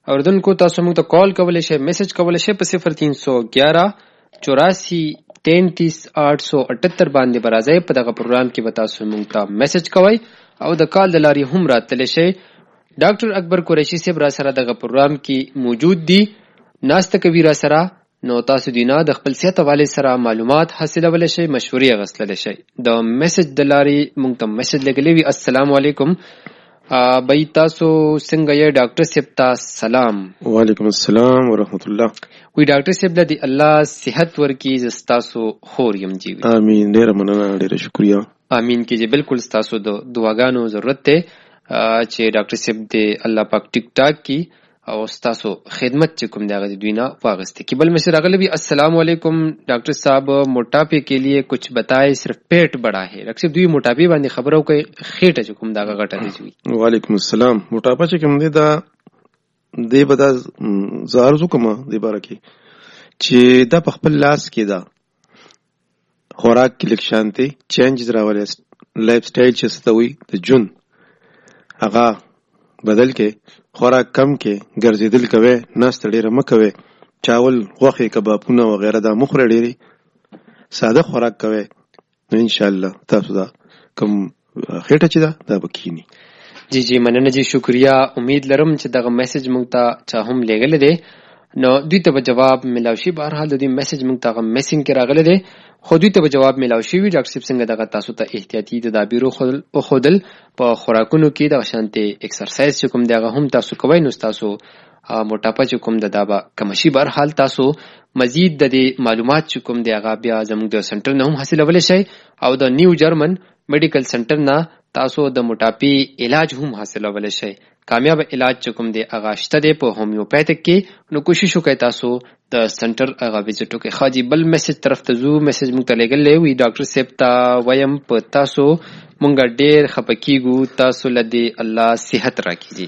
اوردونکو تاسو موږ ته کال کولای شئ، میسج کولای شئ په 0311 84 33 878 باندې برازي. په دغه پروګرام کې به تاسو موږ ته میسج کوئ او د کال د لارې هم راتلی شئ. ډاکټر اکبر قریشي صاحب را سره دغه پروګرام کې موجود دي، ناسته کوي را سره. نو تاسو دینا د خپل صحت حواله سره معلومات حاصلولی شئ، مشورې اخیستلی شئ. د میسج د لارې موږ ته میسج لګلی وي. السلام علیکم بای تاسو څنګه یې ډاکټر صاحب ته سلام. وعلیکم السلام ورحمت الله. وی ډاکټر صاحب لدی الله صحت ورکی زستاسو خور یم جی. امین، ډیر مننه، ډیر شکریا. امین کیږي. بالکل تاسو د دعاګانو ضرورت ته چې ډاکټر صاحب دې الله پاک ټیک ټاک کی او تاسو خدمت چې کوم دغه دوی نه واغسته کی. بل مسر اغلبی السلام علیکم ڈاکٹر صاحب، موٹاپے کے لیے کچھ بتائے، صرف پیٹ بڑا ہے. ڈاکٹر صاحب دوی موٹاپے باندې خبرو کوي، خېټه چې کوم دغه غټه دي. وعلیکم السلام. موټاپه چې کوم دی دا دی بدا زارزو کومه دی بارکی چې دا په خپل لاس کې دا خوراک کې لیک شانتي چینجز راولې، لایف سټایل چې ستوي د جون هغه بدل کې خوراک کم کې ګرځیدل کوي، ناست ډیره مکوي، چاول غوښه کبابونه وغیرہ دا مخره ډیری ساده خوراک کوي. نو ان شاء الله تاسو دا کوم خېټه چې دا بکینی. جی جی مننه جی، شکریا. امید لرم چې دغه میسج مونږ ته چا هم لګل دی نو دوی ته جواب ملاو شي. به هر حال د دې میسج مونږ ته میسنګ کې راغلی دی، خو دوی ته جواب ملاو شي. ډاکټر صاحب څنګه دغه تاسو ته احتیاطي تدابیر خودل په خوراکونو کې د شانتي ایکسرسایز چې کوم دغه هم تاسو کوئ، نو تاسو موټاپه چې کوم د دابا کمشي. به هر حال تاسو مزید د معلومات چې کوم دغه بیا زموږ د سنټر نه هم حاصلولی شئ او د نیو جرمن میډیکل سنټر نه تاسو د موټاپي علاج هم حاصلولی شئ. کامیاب علاج چې کوم دی هغه شته دی په هومیوپیتک کې. نو کوشش وکړئ تاسو د سنټر هغه وزټ وکړئ. خاجي بل میسج طرف ته ځو. میسج مونږ ته لګلې وی ډاکټر صاحب ته وایم په تاسو مونږ ډېر خپه کیږو، تاسو لدی الله صحت راکړي.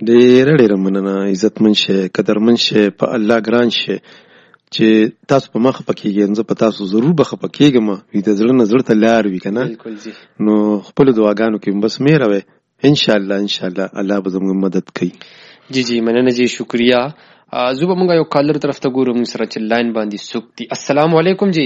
ډېر مننه، عزتمن شه، قدرمن شه، په الله ګران شه چې تاسو په مخ پکېږئ. زه په تاسو ضرور به خپه کېږم، وي د زړه نه زړه ته لار وي که نه. نو خپلو دعاګانو کې بس مهره وی. ان شاء الله الله به زموږ مدد کوي. جی جی مننه جی، شکریا. زه به مونږ یو کالر طرف ته ګورو مونږ سره چې لاین باندې څوک دي. السلام علیکم جی.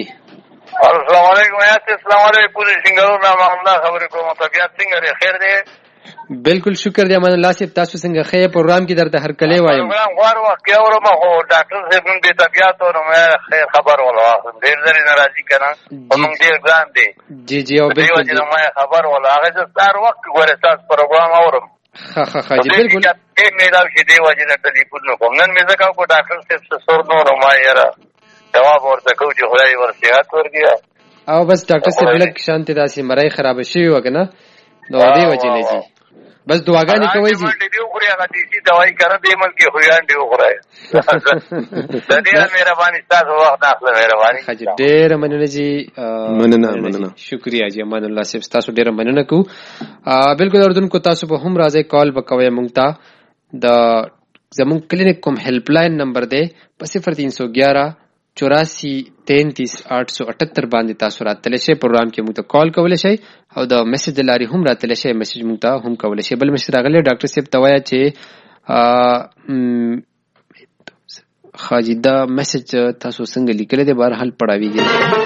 السلام علیکم. السلام علیکم. څنګه الله خبرې کوم؟ طبيعت څنګه دی؟ خیر دی؟ بالکل شکر دی امان الله صاحب. تاسو څنګه خیر؟ پروګرام کې درته هر کله وایم پروګرام غوړ وخت کې اورم خو ډاکټر صاحب نن دې طبيعت او خیر خبر ولا ډېر ډېر ناراضي کړه نو ډېر ګران دی. جی جی او بالکل دې ما خبر ولا هغه ستار وخت غوړې تاسو پروګرام اورم. ها جی بالکل کې مې دا چې دی وجه د ټلیفون نو کوم نن مې ځکه کو ډاکټر صاحب څه سور نو ما یې جواب ورته کو چې خدای ورصحت ورګیا او بس ډاکټر صاحب لک شانتي داسې مړی خراب شي وکنه نو دې وجه نه جی بس دعاګانې کوي جی. دې خوري هغه دې دوايي کړه دې مل کې خویان دې خورای. د دې مهرباني تاسو وخت اخله مهرباني. حاجی ډېر مننه جی. مننه شکریا جی. امان الله صاحب تاسو ډېر مننه کو. بالکل اردوونکو تاسو به هم راځي کال وکوي مونږ ته. د زمون کلینک کوم هیلپ لاین نمبر دی په 0311 84 33 878 باندې تاسو راتلی شئ. پروګرام کې موږ ته کال کولی شئ او د میسج لارې هم راتلی شئ. میسج موږ ته هم کولی شئ. بل میسج راغلی ډاکټر صاحب ته وایه چې خاجي دا میسج تاسو څنګه لیکلی دی؟ بهرحال پړاویږي.